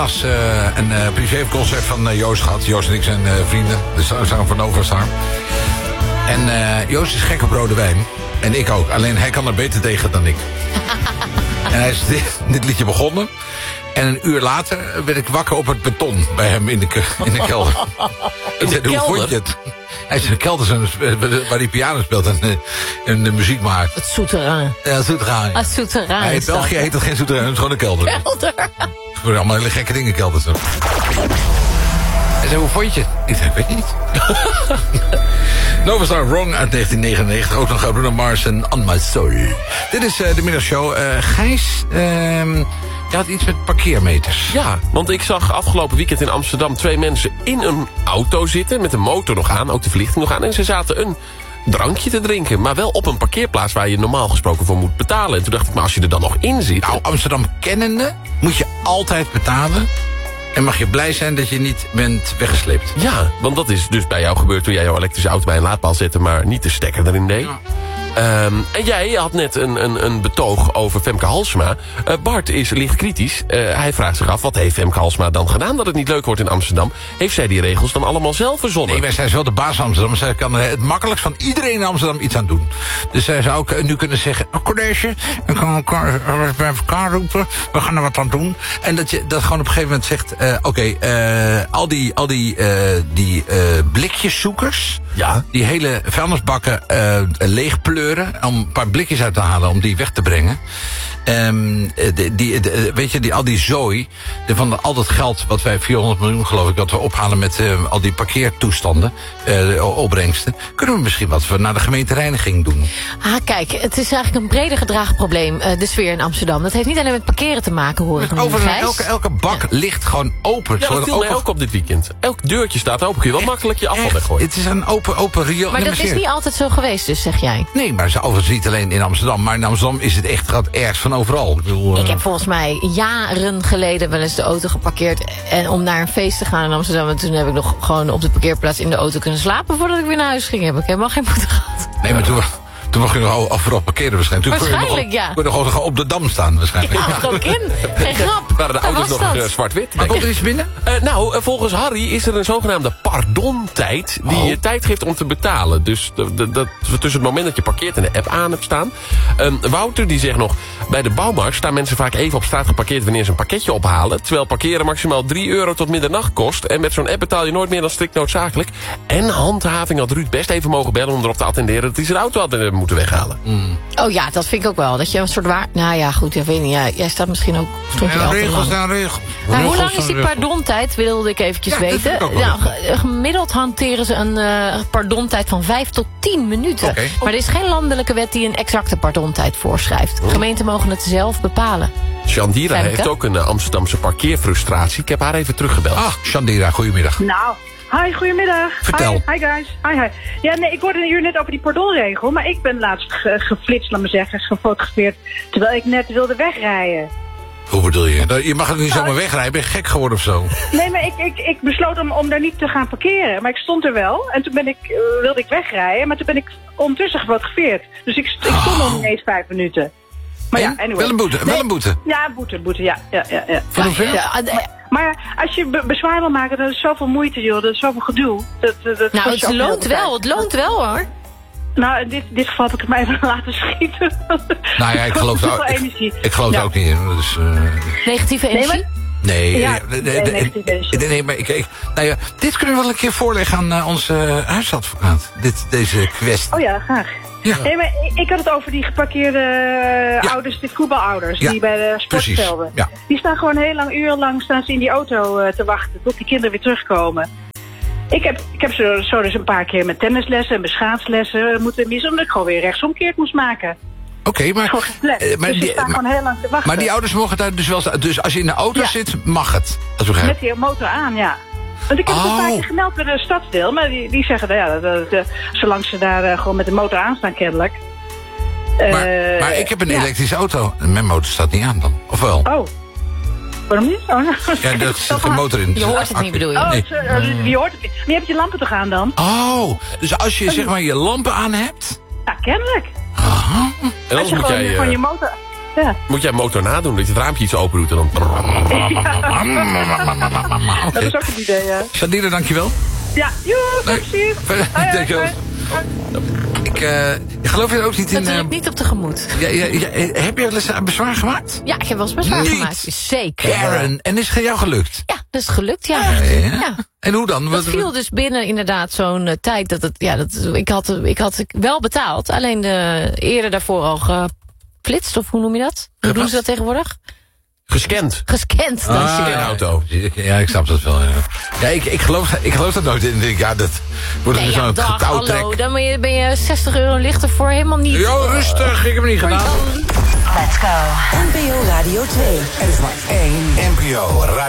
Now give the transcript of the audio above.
was een privéconcert van Joost gehad. Joost en ik zijn vrienden. Dus we zijn van Overstar. En Joost is gek op rode wijn. En ik ook. Alleen hij kan er beter tegen dan ik. En hij is dit liedje begonnen. En een uur later werd ik wakker op het beton bij hem in de kelder. In de kelder? Hoe vond je het? Hij is in de kelder waar hij piano speelt en de muziek maakt. Het souterrain. Ja, het souterrain. Het souterrain. In België heet dat geen souterrain, het is gewoon een kelder. Kelder. Er worden allemaal hele gekke dingen in kelders. Hij zei, hoe vond je het? Ik zei, weet je niet. Nova Star Wrong uit 1999. Ook nog Bruno Mars en On My Soul. Dit is de middagshow. Gijs, je had iets met parkeermeters. Ja, want ik zag afgelopen weekend in Amsterdam 2 mensen in een auto zitten. Met de motor nog aan, ook de verlichting nog aan. En ze zaten een drankje te drinken. Maar wel op een parkeerplaats waar je normaal gesproken voor moet betalen. En toen dacht ik, maar als je er dan nog in zit. Nou, Amsterdam kennende moet je altijd betalen. En mag je blij zijn dat je niet bent weggesleept. Ja, want dat is dus bij jou gebeurd toen jij jouw elektrische auto bij een laadpaal zette, maar niet de stekker erin deed. Ja. En jij had net een betoog over Femke Halsema. Bart is licht kritisch. Hij vraagt zich af, wat heeft Femke Halsema dan gedaan dat het niet leuk wordt in Amsterdam? Heeft zij die regels dan allemaal zelf verzonnen? Nee, zij is wel de baas van Amsterdam. Zij kan het makkelijkst van iedereen in Amsterdam iets aan doen. Dus zij zou ook nu kunnen zeggen, college, ik kan bij elkaar roepen, we gaan er wat aan doen. En dat je dat gewoon op een gegeven moment zegt, al die blikjeszoekers, ja, die hele vuilnisbakken leegpleuren om een paar blikjes uit te halen om die weg te brengen. Weet je, al die zooi van al dat geld wat wij 400 miljoen geloof ik dat we ophalen met al die parkeertoestanden, opbrengsten, kunnen we misschien wat naar de gemeentereiniging doen. Kijk, het is eigenlijk een breder gedragen probleem, de sfeer in Amsterdam. Dat heeft niet alleen met parkeren te maken, hoor ik nu. Elke bak ligt gewoon open. Ja, dat viel mij ook op dit weekend. Elk deurtje staat open. Kun je wel makkelijk je afval weggooien. Het is een open riool. Maar dat is niet altijd zo geweest, dus zeg jij? Nee, maar overigens niet alleen in Amsterdam. Maar in Amsterdam is het echt ergens van overal. Ik heb volgens mij jaren geleden wel eens de auto geparkeerd en om naar een feest te gaan in Amsterdam. En toen heb ik nog gewoon op de parkeerplaats in de auto kunnen slapen voordat ik weer naar huis ging. Heb ik helemaal geen moeite gehad. Nee, maar toen mocht je nog overal parkeren waarschijnlijk. Waarschijnlijk, ja. Kun je nog op de Dam staan waarschijnlijk. Ja, dat ook in. Geen grap. Waren de auto's nog zwart-wit? Maar komt er iets binnen? Volgens Harry is er een zogenaamde pardontijd die je tijd geeft om te betalen. Dus tussen het moment dat je parkeert en de app aan hebt staan. Wouter die zegt nog, bij de bouwmarkt staan mensen vaak even op straat geparkeerd wanneer ze een pakketje ophalen. Terwijl parkeren maximaal €3 tot middernacht kost. En met zo'n app betaal je nooit meer dan strikt noodzakelijk. En handhaving had Ruud best even mogen bellen om erop te attenderen dat hij zijn auto had moeten weghalen. Oh ja, dat vind ik ook wel. Dat je een soort Nou ja, goed, ik weet niet. Ja, jij staat misschien ook... Regels. Maar hoe lang is die pardontijd, wilde ik eventjes weten. Gemiddeld hanteren ze een pardontijd van 5 tot 10 minuten. Okay. Maar er is geen landelijke wet die een exacte pardontijd voorschrijft. Gemeenten mogen het zelf bepalen. Shandira heeft ook een Amsterdamse parkeerfrustratie. Ik heb haar even teruggebeld. Shandira, goedemiddag. Nou... Hi, goedemiddag. Vertel. Hi guys. Hi. Ja, nee, ik hoorde hier net over die pardonregel, maar ik ben laatst geflitst, laat maar zeggen, gefotografeerd, terwijl ik net wilde wegrijden. Hoe bedoel je? Je mag het niet zomaar wegrijden, ben je gek geworden of zo? Nee, maar ik besloot om daar niet te gaan parkeren, maar ik stond er wel en toen wilde ik wegrijden, maar toen ben ik ondertussen gefotografeerd. Dus ik stond nog niet eens 5 minuten. Maar ja, anyway. Wel een boete? Ja, boete, ja. Voor hoeveel? Maar als je bezwaar wil maken, dat is zoveel moeite, joh. Dat is zoveel gedoe. Het loont wel, hoor. Nou, in dit geval heb ik het maar even laten schieten. Nou ja, ik geloof het ook niet in. Dus, negatieve energie? Nee, maar dit kunnen we wel een keer voorleggen aan onze huisadvocaat. Deze kwestie. Oh ja, graag. Ja. Nee, maar ik had het over die geparkeerde ouders, die voetbalouders, die bij de sportvelden. Ja. Die staan gewoon urenlang staan ze in die auto te wachten tot die kinderen weer terugkomen. Ik heb zo dus een paar keer met tennislessen en met schaatslessen moeten missen, omdat ik gewoon weer rechtsomkeerd moest maken. Oké, maar die staan gewoon heel lang te wachten. Maar die ouders mogen daar dus wel staan. Dus als je in de auto zit, mag het. Met die motor aan, ja. Want ik heb het een paar keer gemeld bij de stadsdeel, maar die zeggen zolang ze daar gewoon met de motor aan staan kennelijk. Maar ik heb een elektrische auto. Mijn motor staat niet aan dan. Of wel? Oh. Waarom niet? Ja, er zit geen motor in. Je hoort het niet, bedoel je? Je hoort het niet. Maar je hebt je lampen toch aan dan? Oh, dus als je zeg maar je lampen aan hebt... Ja, kennelijk. En als je gewoon je motor... Ja. Moet jij motor nadoen, dat je het raampje iets open doet en dan... Dat is ook een idee, ja. Shadira, dankjewel. Ja, joe, plezier. Dankjewel. Ik geloof je ook niet in... Dat druk niet op de gemoed. Heb je wel eens bezwaar gemaakt? Ja, ik heb wel eens bezwaar gemaakt. Zeker. Karen, en is het jou gelukt? Ja, dat is gelukt, ja. Ja. En hoe dan? Dat viel dus binnen inderdaad zo'n tijd dat het... Ja, ik had wel betaald, alleen de ere daarvoor al geflitst, of hoe noem je dat? Hoe doen ze dat tegenwoordig? Gescand. Gescand. Auto. Ja, ik snap dat wel. Ja, ik geloof dat nooit in. Ik denk, ja, dat wordt Nee, zo'n getouwtrek. hallo, dan ben je €60 lichter voor helemaal niet. Jo, rustig, ik heb het niet gedaan. Let's go. NPO Radio 2. Er is maar één NPO Radio